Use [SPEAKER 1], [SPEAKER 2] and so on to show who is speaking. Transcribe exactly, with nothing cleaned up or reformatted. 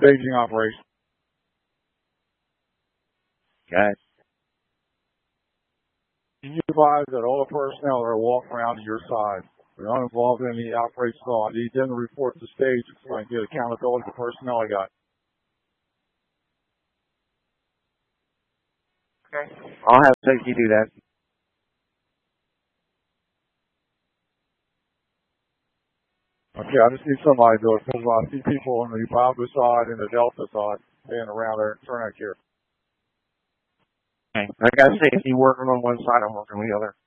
[SPEAKER 1] staging operation.
[SPEAKER 2] Okay.
[SPEAKER 1] Can you advise that all the personnel are walking around to your side? We're not involved in any operations at all. I need them to report to stage so I can get accountability for the personnel I got.
[SPEAKER 2] Okay. I'll have safety do that.
[SPEAKER 1] Okay, I just need somebody to do it because I see people on the Bravo side and the Delta side being around there turn out here.
[SPEAKER 2] Okay. I got safety working on one side, I'm working on the other.